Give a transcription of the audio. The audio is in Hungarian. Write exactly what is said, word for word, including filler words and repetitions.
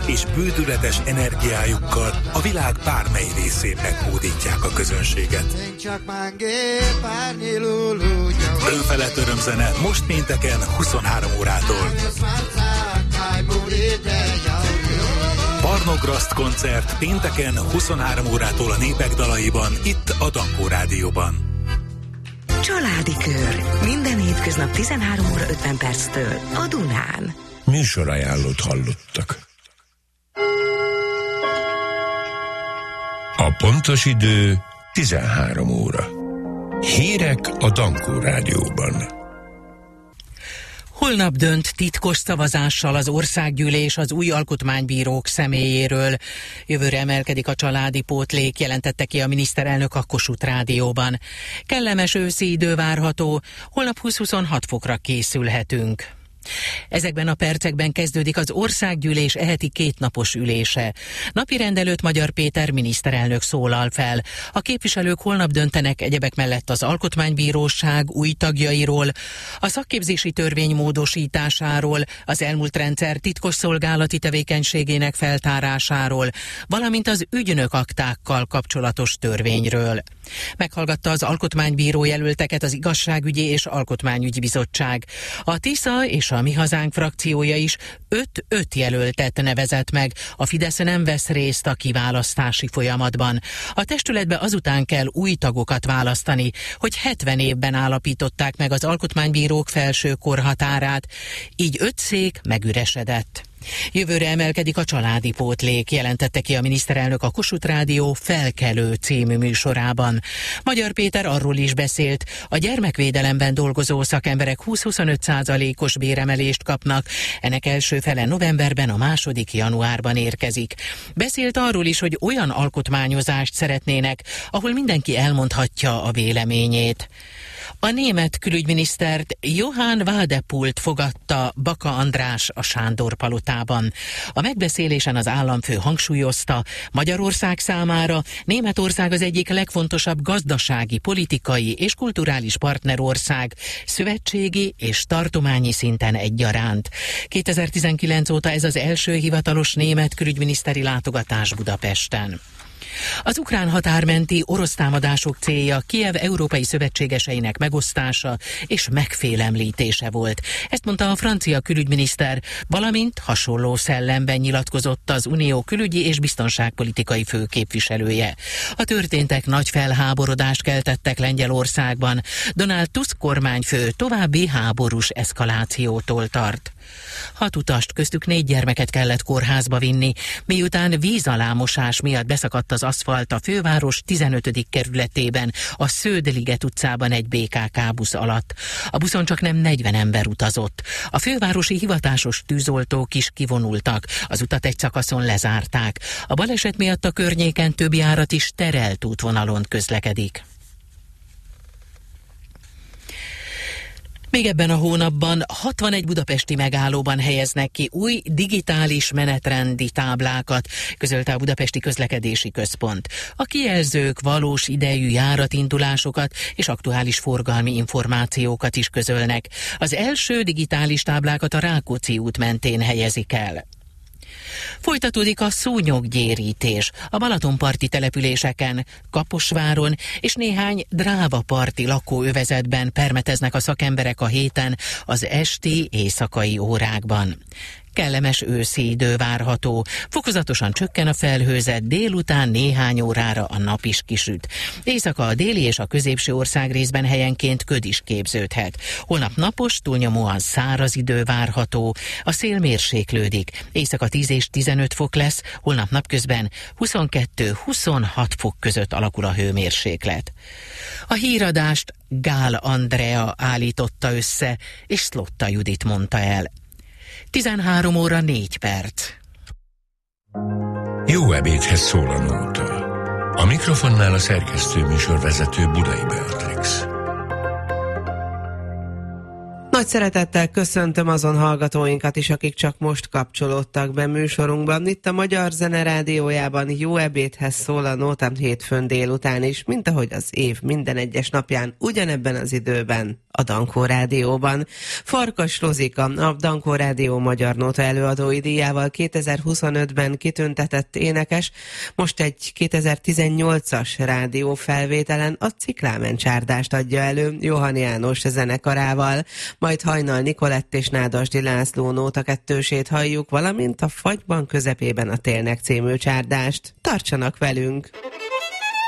és bődületes energiájukkal a világ bármely részén meghódítják a közönséget. Önfelett örömzene most pénteken huszonhárom órától. Barnograszt koncert pénteken huszonhárom órától a Népek dalaiban, itt a Dankó Rádióban. Családi Kör. Minden hétköznap tizenhárom óra ötven perctől a Dunán. Műsorajánlót hallottak. A pontos idő tizenhárom óra. Hírek a Dankó Rádióban. Holnap dönt titkos szavazással az országgyűlés az új alkotmánybírók személyéről. Jövőre emelkedik a családi pótlék, jelentette ki a miniszterelnök a Kossuth Rádióban. Kellemes őszi idő várható, holnap húsz-huszonhat fokra készülhetünk. Ezekben a percekben kezdődik az országgyűlés eheti kétnapos ülése. Napirend előtt Magyar Péter miniszterelnök szólal fel. A képviselők holnap döntenek egyebek mellett az Alkotmánybíróság új tagjairól, a szakképzési törvény módosításáról, az elmúlt rendszer titkos szolgálati tevékenységének feltárásáról, valamint az ügynök aktákkal kapcsolatos törvényről. Meghallgatta az alkotmánybíró jelölteket az Igazságügyi és Alkotmányügyi Bizottság. A Tisza és a Mi Hazánk frakciója is öt-öt jelöltet nevezett meg. A Fidesz nem vesz részt a kiválasztási folyamatban. A testületbe azután kell új tagokat választani, hogy hetven évben állapították meg az alkotmánybírók felső korhatárát. Így öt szék megüresedett. Jövőre emelkedik a családi pótlék, jelentette ki a miniszterelnök a Kossuth Rádió Felkelő című műsorában. Magyar Péter arról is beszélt, a gyermekvédelemben dolgozó szakemberek húsz-huszonöt százalékos béremelést kapnak, ennek első fele novemberben, a második januárban érkezik. Beszélt arról is, hogy olyan alkotmányozást szeretnének, ahol mindenki elmondhatja a véleményét. A német külügyminisztert Johann Wadepult fogadta Baka András a Sándor palotában. A megbeszélésen az államfő hangsúlyozta, Magyarország számára Németország az egyik legfontosabb gazdasági, politikai és kulturális partnerország, szövetségi és tartományi szinten egyaránt. kétezer-tizenkilenc óta ez az első hivatalos német külügyminiszteri látogatás Budapesten. Az ukrán határmenti orosz támadások célja Kijev európai szövetségeseinek megosztása és megfélemlítése volt. Ezt mondta a francia külügyminiszter, valamint hasonló szellemben nyilatkozott az Unió külügyi és biztonságpolitikai főképviselője. A történtek nagy felháborodást keltettek Lengyelországban. Donald Tusk kormányfő további háborús eszkalációtól tart. Hat utast, köztük négy gyermeket kellett kórházba vinni, miután vízalámosás miatt beszakadt az aszfalt a főváros tizenötödik kerületében, a Sződ-liget utcában egy bé ká ká busz alatt. A buszon csak nem negyven ember utazott. A fővárosi hivatásos tűzoltók is kivonultak, az utat egy szakaszon lezárták. A baleset miatt a környéken több járat is terelt útvonalon közlekedik. Még ebben a hónapban hatvanegy budapesti megállóban helyeznek ki új digitális menetrendi táblákat, közölte a Budapesti Közlekedési Központ. A kijelzők valós idejű járatindulásokat és aktuális forgalmi információkat is közölnek. Az első digitális táblákat a Rákóczi út mentén helyezik el. Folytatódik a szúnyoggyérítés. A balatonparti településeken, Kaposváron és néhány drávaparti lakóövezetben permeteznek a szakemberek a héten az esti, éjszakai órákban. Kellemes őszi idő várható, fokozatosan csökken a felhőzet, délután néhány órára a nap is kisüt. Éjszaka a déli és a középső ország részben helyenként köd is képződhet. Holnap napos, túlnyomóan száraz idő várható, a szél mérséklődik. Éjszaka tíz és tizenöt fok lesz, holnap napközben huszonkettő-huszonhat fok között alakul a hőmérséklet. A híradást Gál Andrea állította össze, és Szlotta Judit mondta el. tizenhárom óra négy perc. Jó ebédhez szól a nóta. A mikrofonnál a szerkesztő műsorvezető Budai Beatrix. Nagy szeretettel köszöntöm azon hallgatóinkat is, akik csak most kapcsolódtak be műsorunkban. Itt a Magyar Zene Rádiójában jó ebédhez szól a Nóta hétfőn délután is, mint ahogy az év minden egyes napján ugyanebben az időben a Dankó Rádióban. Farkas Rozika, a Dankó Rádió Magyar Nóta előadói díjával kétezer-huszonötben kitüntetett énekes, most egy kétezer-tizennyolcas rádiófelvételen a Ciklámen csárdást adja elő Johann János zenekarával, majd Hajnal Nikolett és Nádasdy László nóta kettősét halljuk, valamint a Fagyban közepében a Télnek című csárdást. Tartsanak velünk!